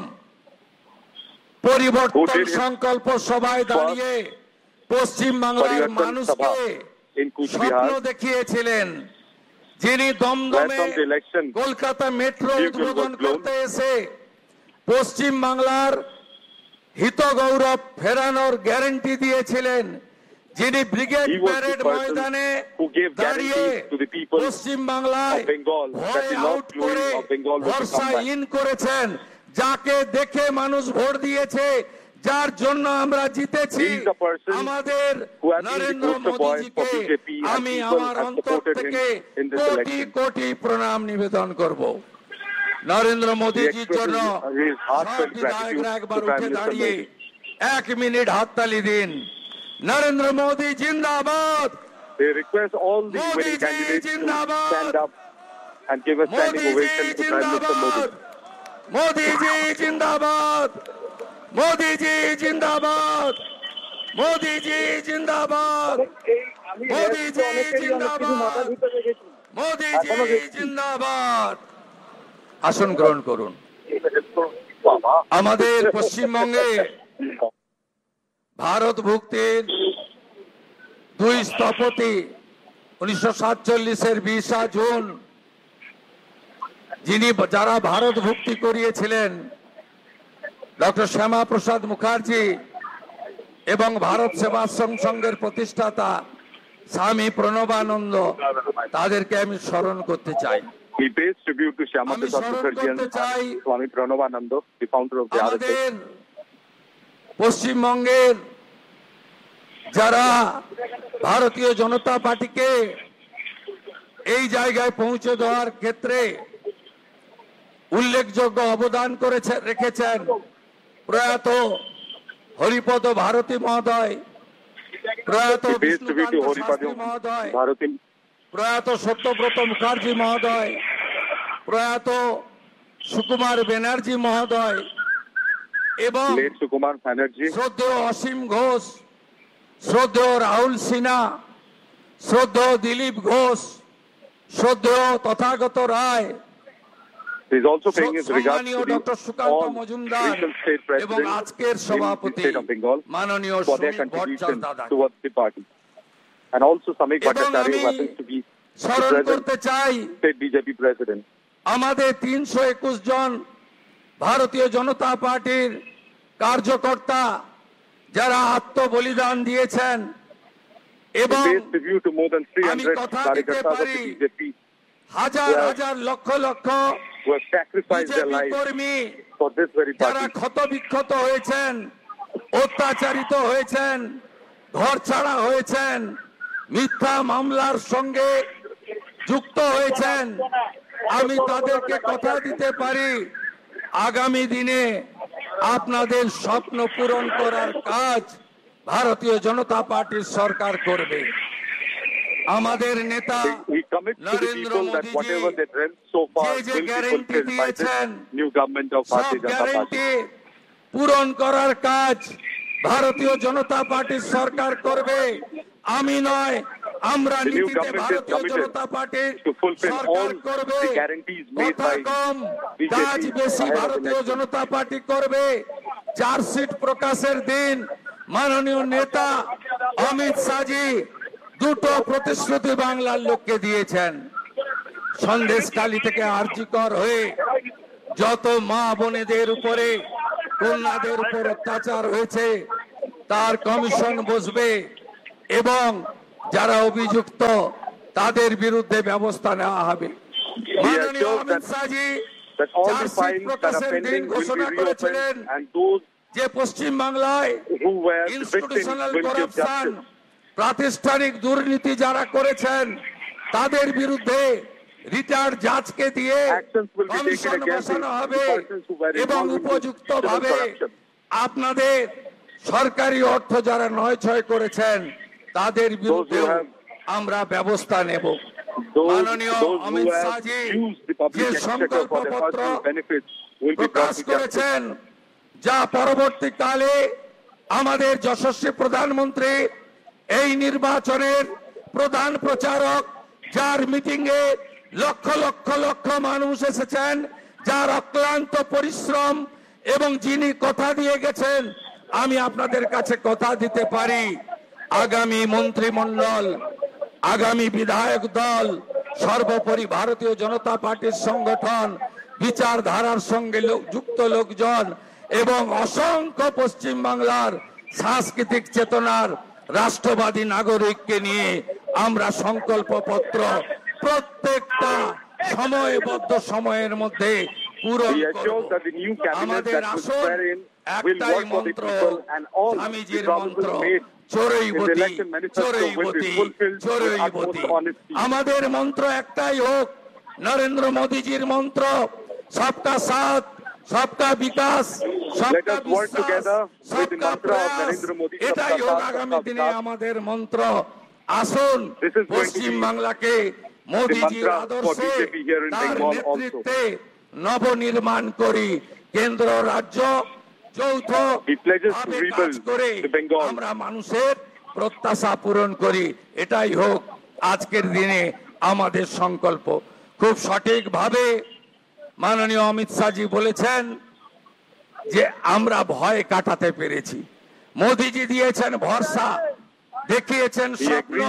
পরিবর্তন সংকল্প সভায় দাঁড়িয়ে পশ্চিম বাংলার মানুষকে স্বপ্ন দেখিয়েছিলেন, যিনি দমদমে কলকাতা মেট্রো উদ্বোধন করতে এসে পশ্চিম বাংলার হিত গৌরব ফেরানোর গ্যারান্টি দিয়েছিলেন, যিনি ব্রিগেড প্যারেড ময়দানে দাঁড়িয়ে পশ্চিম বাংলায় ভয় আউট করে ভরসা ইন করেছেন, যাকে দেখে মানুষ ভোট দিয়েছে, যার জন্য আমরা জিতেছি, আমাদের নরেন্দ্র মোদীজিকে আমি আমার অন্তর থেকে কোটি কোটি প্রণাম নিবেদন করব। নরেন্দ্র মোদীজির জন্য সব বিধায়করা একবার উঠে দাঁড়িয়ে 1 মিনিট হাততালি দিন। নরেন্দ্র মোদী জিন্দাবাদ, মোদীজি জিন্দাবাদ, মোদীজি জিন্দাবাদ, মোদীজি জিন্দাবাদ, মোদীজি জিন্দাবাদ, মোদীজি জিন্দাবাদ, মোদীজি জিন্দাবাদ, মোদীজি জিন্দাবাদ। আসন গ্রহণ করুন। আমাদের পশ্চিমবঙ্গে ভারত ভুক্তির 2 স্থপতি 1947-এর 20 জুন যারা ভারত ভুক্তি করিয়েছিলেন, ডক্টর শ্যামা প্রসাদ মুখার্জি এবং ভারত সেবাশ্রম সংঘের প্রতিষ্ঠাতা স্বামী প্রণবানন্দ, তাদেরকে আমি স্মরণ করতে চাই। আমি স্মরণ করতে চাই আমাদের পশ্চিমবঙ্গের যারা ভারতীয় জনতা পার্টিকে এই জায়গায় পৌঁছে দেওয়ার ক্ষেত্রে উল্লেখযোগ্য অবদান রেখেছেন। প্রয়াত হরিপদ ভারতী মহোদয়, প্রয়াত বিষ্ণুকান্ত শাস্ত্রী মহোদয়, প্রয়াত সত্যব্রত মুখার্জি মহোদয়, প্রয়াত সুকুমার ব্যানার্জি মহোদয় এবং শ্রদ্ধেয় অসীম ঘোষ, শ্রদ্ধেয় রাহুল সিনহা, শ্রদ্ধেয় দিলীপ ঘোষ, শ্রদ্ধেয় তথাগত রায়, সম্মানীয় ডক্টর সুকান্ত মজুমদার এবং আজকের সভাপতি মাননীয় শ্রমিক ভট্টাচার্য দাদা। এবং আমি স্মরণ করতে চাই আমাদের 321 জন ভারতীয় জনতা পার্টির কার্যকর্তা যারা আত্মবলিদান দিয়েছেন, এবং আমি কথা দিতে পারি হাজার হাজার লক্ষ লক্ষ বিজেপি কর্মী যারা ক্ষতবিক্ষত হয়েছেন, অত্যাচারিত হয়েছেন, ঘর ছাড়া হয়েছেন, মিথ্যা মামলার সঙ্গে যুক্ত হয়েছেন, আমি তাদেরকে কথা দিতে পারি আগামী দিনে আপনাদের স্বপ্ন পূরণ করার কাজ ভারতীয় জনতা পার্টির সরকার করবে। আমাদের নেতা নরেন্দ্র মোদীজি যে গ্যারান্টি দিয়েছেন, সব গ্যারান্টি পূরণ করার কাজ ভারতীয় জনতা পার্টির সরকার করবে। আমি নয়, আমরা নীতিতে ভারতীয় জনতা পার্টির সরকার করবে। কথা কম কাজ বেশি ভারতীয় জনতা পার্টি করবে। চার্জশিট প্রকাশের দিন মাননীয় নেতা অমিত শাহজি 2টো প্রতিশ্রুতি বাংলার লোককে দিয়েছেন। সন্দেশখালী থেকে আরজিকর হয়ে যত মা বোনেদের উপরে কন্যাদের উপর অত্যাচার হয়েছে তার কমিশন বসবে এবং যারা অভিযুক্ত তাদের বিরুদ্ধে ব্যবস্থা নেওয়া হবে। মাননীয় অমিত শাহজি চার্জশিট প্রকাশের দিন ঘোষণা করেছিলেন যে পশ্চিম বাংলায় ইনস্টিটিউশনাল করাপশন প্রাতিষ্ঠানিক দুর্নীতি যারা করেছেন তাদের বিরুদ্ধে রিটায়ার্ড জাজকে দিয়ে কমিশন বসানো হবে এবং উপযুক্তভাবে আপনাদের সরকারি অর্থ যারা নয় করেছেন তাদের বিরুদ্ধে আমরা ব্যবস্থা নেব। মাননীয় অমিত শাহজি যে সংকল্পপত্র প্রকাশ করেছেন যা পরবর্তীকালে আমাদের যশস্বী প্রধানমন্ত্রী এই নির্বাচনের প্রধান প্রচারক, যার মিটিং এ লক্ষ লক্ষ লক্ষ মানুষ এসেছেন, যার অক্লান্ত পরিশ্রম এবং যিনি কথা দিয়ে গেছেন, আমি আপনাদের কাছে কথা দিতে পারি আগামী মন্ত্রিমণ্ডল, আগামী বিধায়ক দল, সর্বোপরি ভারতীয় জনতা পার্টির সংগঠন, বিচারধারার সঙ্গে যুক্ত লোকজন এবং অসংখ্য পশ্চিম বাংলার সাংস্কৃতিক চেতনার রাষ্ট্রবাদী নাগরিককে নিয়ে আমরা সংকল্পপত্র প্রত্যেকটা সময়বদ্ধ সময়ের মধ্যে পূরণ করব। আমাদের আসল একটাই মন্ত্র, স্বামীজির মন্ত্র, চোরৈবতী চোরৈবতী চোরৈবতী। আমাদের মন্ত্র একটাই হোক, নরেন্দ্র মোদীজির মন্ত্র, সবকা সাথ, সবকা বিকাশ, সবকা বিশ্বাস, সবকা প্রয়াস, এটাই হোক আগামী দিনে আমাদের মন্ত্র। আসুন পশ্চিম বাংলাকে মোদীজির আদর্শে তার নেতৃত্বে নবনির্মাণ করি। কেন্দ্র রাজ্য যৌথ ভাবে কাজ করে আমরা মানুষের প্রত্যাশা পূরণ করি, এটাই হোক আজকের দিনে আমাদের সংকল্প। খুব সঠিকভাবে মাননীয় অমিত শাহজি বলেছেন যে আমরা ভয় কাটাতে পেরেছি, মোদীজি দিয়েছেন ভরসা, দেখিয়েছেন স্বপ্ন,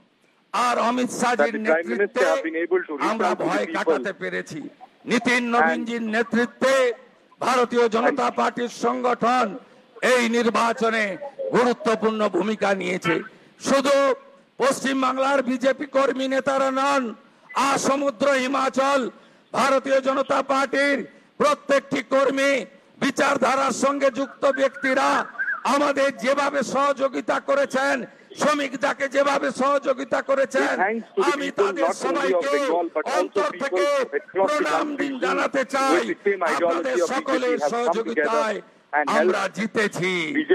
আর অমিত শাহজির নেতৃত্বে আমরা ভয় কাটাতে পেরেছি। নীতিন নবীনজির নেতৃত্বে ভারতীয় জনতা পার্টির সংগঠন এই নির্বাচনে গুরুত্বপূর্ণ ভূমিকা নিয়েছে। শুধু পশ্চিম বাংলার বিজেপি কর্মী নেতারা নন, সমুদ্র হিমাচল ভারতীয় জনতা পার্টির প্রত্যেকটি কর্মী, বিচারধারার সঙ্গে যুক্ত ব্যক্তিরা আমাদের যেভাবে সহযোগিতা করেছেন, শ্রমিক যাকে যেভাবে সহযোগিতা করেছেন, আমি তাদের সবাইকে অন্তর থেকে প্রণাম জানাতে চাই। আপনাদের সকলের সহযোগিতায় আমরা জিতেছি।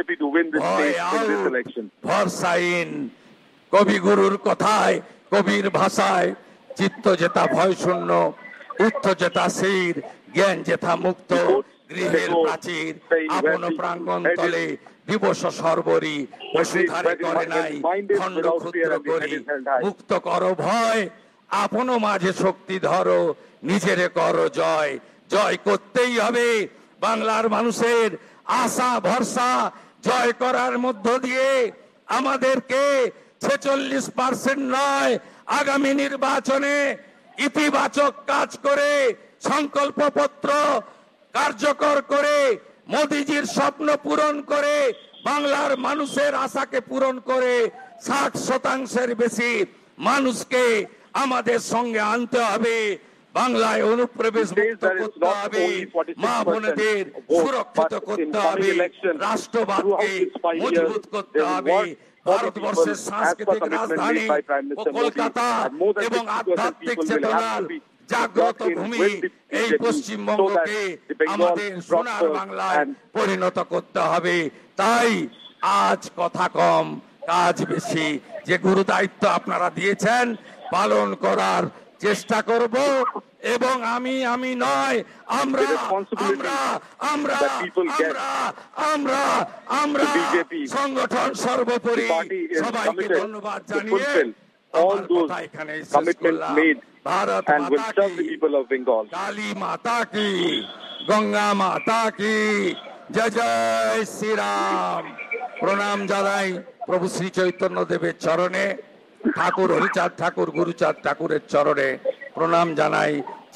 ভরসাইন কবিগুরুর কথায়, কবির ভাষায়, চিত্ত যেতা ভয় শূন্য, উত্থ যেতা শির, জ্ঞান যেথা মুক্ত, গৃহের প্রাচীর আপন প্রাঙ্গণ তলে দিবস সর্বরি, পশুধারে করে নাই খণ্ড ক্ষুদ্র করি, মুক্ত করো ভয়, আপন মাঝে শক্তি ধরো, নিজেরে করো জয়। জয় করতেই হবে বাংলার মানুষের আশা ভরসা জয় করার মধ্য দিয়ে আমাদেরকে 46% নয়, আগামী নির্বাচনে ইতিবাচক কাজ করে, সংকল্পপত্র কার্যকর করে, মোদীজির স্বপ্ন পূরণ করে, বাংলার মানুষের আশাকে পূরণ করে 60% বেশি মানুষকে আমাদের সঙ্গে আনতে হবে। বাংলায় অনুপ্রবেশ মুক্ত করতে হবে, মা বোনেদের সুরক্ষিত করতে হবে, রাষ্ট্রবাদকে মজবুত করতে হবে। ভারতবর্ষের সাংস্কৃতিক রাজধানী কলকাতা এবং আধ্যাত্মিক চেতনার জাগ্রত ভূমি এই পশ্চিমবঙ্গকে আমাদের সোনার বাংলায় পরিণত করতে হবে। তাই আজ কথা কম কাজ বেশি, যে গুরু দায়িত্ব আপনারা দিয়েছেন পালন করার চেষ্টা করব। এবং আমি নয়, আমরা আমরা আমরা আমরা আমরা আমরা সংগঠন সর্বোপরি সবাইকে ধন্যবাদ জানিয়ে আমার কথা এখানে শেষ করলাম। भारत माता की, काली माता की, गंगा माता की जय जय श्री राम। प्रणाम জানাই প্রভু শ্রী চৈতন্য দেবের চরণে, ঠাকুর হরিচাঁদ ঠাকুর গুরুচাঁদ ঠাকুরের চরণে প্রণাম জানাই।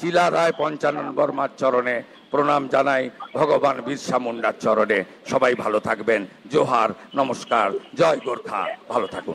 চিলা রায় পঞ্চানন বর্মার চরণে প্রণাম জানাই, ভগবান বিরসা মুন্ডার চরণে। সবাই ভালো থাকবেন। জোহার, নমস্কার, জয় গোর্খা, ভালো থাকুন।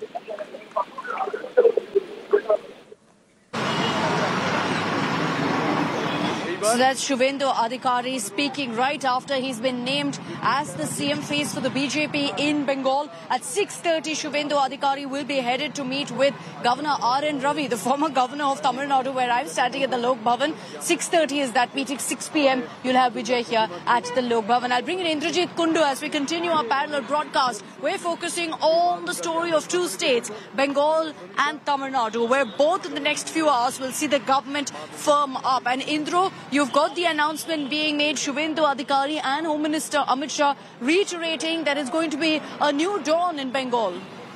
So that's Shubhendu Adhikari speaking right after he's been named as the CM face for the BJP in Bengal. At 6:30, Shubhendu Adhikari will be headed to meet with Governor R.N. Ravi, the former governor of Tamil Nadu, where I'm standing at the Lok Bhavan. 6:30 is that meeting. 6 p.m. you'll have Vijay here at the Lok Bhavan. I'll bring in Indrajit Kundu as we continue our parallel broadcast. We're focusing on the story of two states, Bengal and Tamil Nadu, where both in the next few hours will see the government firm up. And Indro, you've got the announcement being made, Shubhendu Adhikari and Home Minister Amit Shah reiterating that it's going to be a new dawn in Bengal.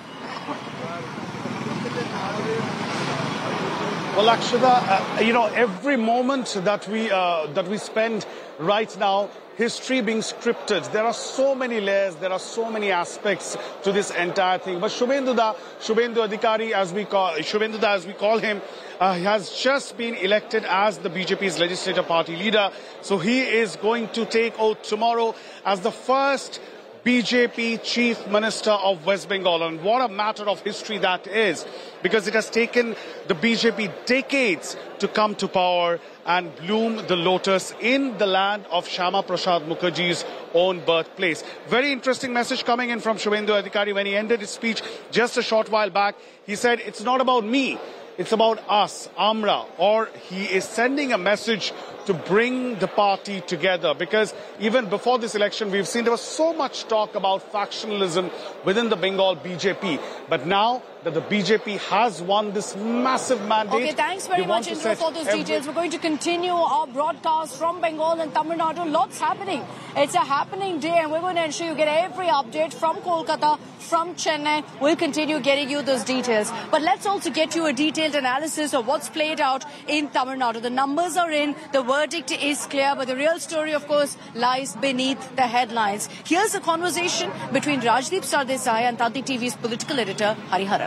Well, Akshata, every moment that we spend right now, history being scripted. There are so many layers, there are so many aspects to this entire thing. But Shubhendu Adhikari, Shubhendu as we call him, has just been elected as the BJP's legislative party leader. So he is going to take oath tomorrow as the first BJP Chief Minister of West Bengal. And what a matter of history that is, because it has taken the BJP decades to come to power and bloom the lotus in the land of Shyama Prasad Mukherjee's own birthplace. Very interesting message coming in from Shubhendu Adhikari when he ended his speech just a short while back. He said, it's not about me, it's about us, Amra, or he is sending a message to bring the party together, because even before this election we've seen there was so much talk about factionalism within the Bengal BJP, but now that the BJP has won this massive mandate. Okay, thanks very much, Indra, for those details. We're going to continue our broadcast from Bengal and Tamil Nadu. Lots happening. It's a happening day, and we're going to ensure you get every update from Kolkata, from Chennai. We'll continue getting you those details. But let's also get you a detailed analysis of what's played out in Tamil Nadu. The numbers are in, the verdict is clear, but the real story, of course, lies beneath the headlines. Here's a conversation between Rajdeep Sardesai and Tanti TV's political editor, Hariharan.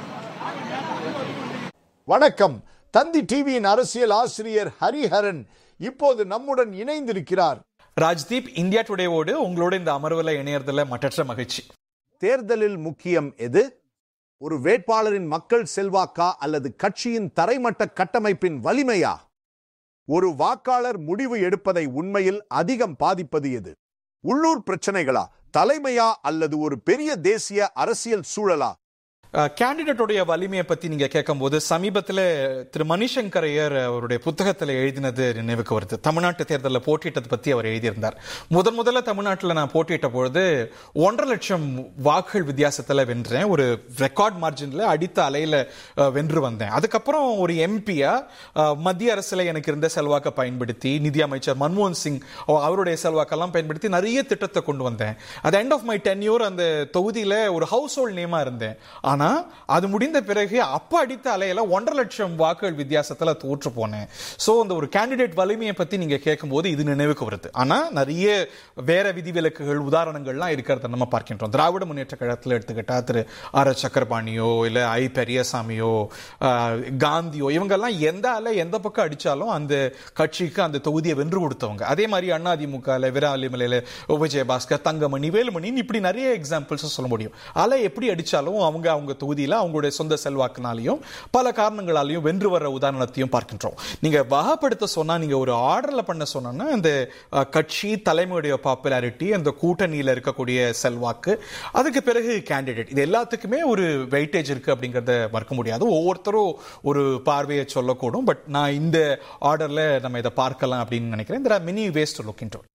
வணக்கம். தந்தி டிவியின் அரசியல் ஆசிரியர் ஹரிஹரன் இப்போது நம்முடன் இணைந்திருக்கிறார். Rajdeep, India டுடேவோடு உங்களோட இந்த அமர்வுல இணையறதுல மற்றற்ற மகிழ்ச்சி. தேர்தலில் முக்கியம் எது? ஒரு வேட்பாளரின் மக்கள் செல்வாக்கா அல்லது கட்சியின் தரைமட்ட கட்டமைப்பின் வலிமையா? ஒரு வாக்காளர் முடிவு எடுப்பதை உண்மையில் அதிகம் பாதிப்பது எது? உள்ளூர் பிரச்சனைகளா, தலைமையா அல்லது ஒரு பெரிய தேசிய அரசியல் சூழலா? கேண்டிடேட்டோடைய வலிமையை பத்தி நீங்க கேட்கும்போது சமீபத்தில் திரு மணிசங்கர் ஐயர் அவருடைய புத்தகத்தில் எழுதினது நினைவுக்கு வருது. தமிழ்நாட்டு தேர்தலில் போட்டியிட்டது பத்தி அவர் எழுதியிருந்தார். முதல்ல தமிழ்நாட்டில் நான் போட்டியிட்ட பொழுது 1.5 லட்சம் வாக்குகள் வித்தியாசத்தில் வென்றேன். ஒரு ரெக்கார்ட் மார்ஜின்ல அடித்த அலையில வென்று வந்தேன். அதுக்கப்புறம் ஒரு எம்பியா மத்திய அரசுல எனக்கு இருந்த செல்வாக்கை பயன்படுத்தி, நிதி அமைச்சர் மன்மோகன் சிங் அவருடைய செல்வாக்கெல்லாம் பயன்படுத்தி நிறைய திட்டத்தை கொண்டு வந்தேன். At end of my tenure அந்த தொகுதியில ஒரு ஹவுஸ் ஹோல்ட் நேமா இருந்தேன். ஆனா அது முடிந்த பிறகு அப்ப அடித்த அலையில 1.5 லட்சம் வாக்குகள் வித்தியாசத்துல தோற்று போனேன். சோ அந்த ஒரு கேண்டிடேட் வலிமையை பத்தி நீங்க கேட்கும்போது இது நினைவுக்கு வருது. ஆனா நிறைய வேற விதிவிலக்குகள் உதாரணங்கள்லாம் இருக்கிறத நம்ம பார்க்கின்றோம். திராவிட முன்னேற்ற கழகத்தில் எடுத்துக்கிட்டா திரு ஆர் சக்கரபாணியோ இல்ல ஐ பெரியசாமியோ காந்தியோ இவங்கெல்லாம் எந்த அலை எந்த பக்கம் அடிச்சாலும் அந்த கட்சிக்கு அந்த தொகுதியை வென்று கொடுத்தவங்க. அதே மாதிரி அதிமுக விராலிமலையில விஜயபாஸ்கர், தங்கமணி, வேலுமணி, இப்படி நிறைய எக்ஸாம்பிள்ஸ் சொல்ல முடியும். அலை எப்படி அடிச்சாலும் அவங்க தொகுதியில அவங்களுடைய சொந்த செல்வாக்குனாலையும் பல காரணங்களாலையும் வென்று வர உதாரணத்தையும் பார்க்கின்றோம். நீங்க வகைப்படுத்த சொன்னா, நீங்க ஒரு ஆர்டர்ல பண்ண சொன்னா இந்த கட்சி தலைமையுடைய பாப்புலாரிட்டி, அந்த கூட்டணியில இருக்கக்கூடிய செல்வாக்கு, அதுக்கு பிறகு கேண்டிடேட், இது எல்லாத்துக்குமே ஒரு வெயிட்டேஜ் இருக்கு அப்படிங்கறத மறக்க முடியாது. ஒவ்வொருத்தரும் ஒரு பார்வையை சொல்லக்கூடும். பட் நான் இந்த ஆர்டர்ல நம்ம இதை பார்க்கலாம் அப்படின்னு நினைக்கிறேன். there are many ways to look into it.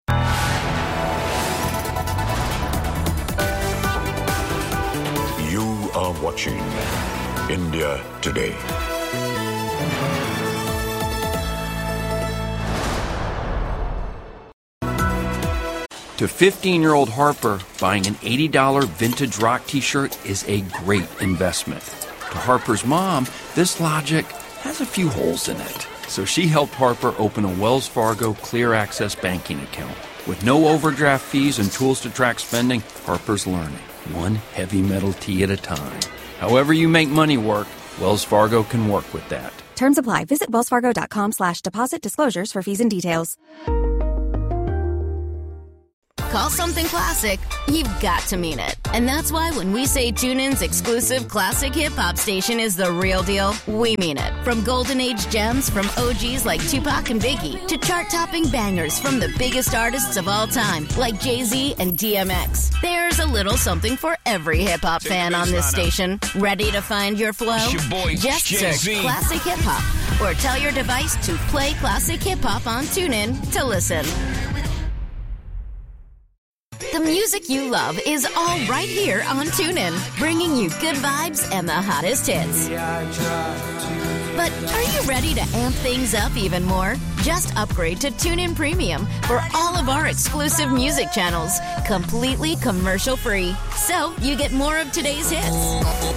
Are watching India Today. To 15-year-old Harper, buying an $80 vintage rock t-shirt is a great investment. To Harper's mom, this logic has a few holes in it. So she helped Harper open a Wells Fargo Clear Access banking account. With no overdraft fees and tools to track spending, Harper's learning. One heavy metal tee at a time. However you make money work, Wells Fargo can work with that. Terms apply. Visit wellsfargo.com/deposit disclosures for fees and details. Call something classic, you've got to mean it. And that's why when we say TuneIn's exclusive classic hip-hop station is the real deal, we mean it. From golden age gems from OGs like Tupac and Biggie to chart-topping bangers from the biggest artists of all time like Jay-Z and DMX. There's a little something for every hip-hop fan on this station. Ready to find your flow? Just search Classic Hip-Hop or tell your device to play Classic Hip-Hop on TuneIn to listen. The music you love is all right here on TuneIn, bringing you good vibes and the hottest hits. But are you ready to amp things up even more? Just upgrade to TuneIn Premium for all of our exclusive music channels, completely commercial-free. So you get more of today's hits,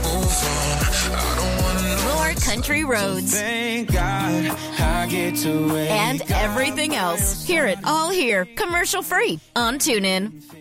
more country roads, Thank God I get to and everything else. Hear it all here, commercial-free on TuneIn.